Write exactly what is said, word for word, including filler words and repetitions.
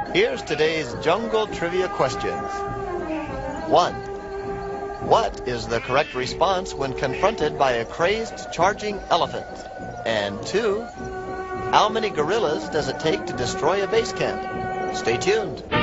Here's today's jungle trivia questions. One. What is the correct response when confronted by a crazed charging elephant? And two. How many gorillas does it take to destroy a base camp? Stay tuned.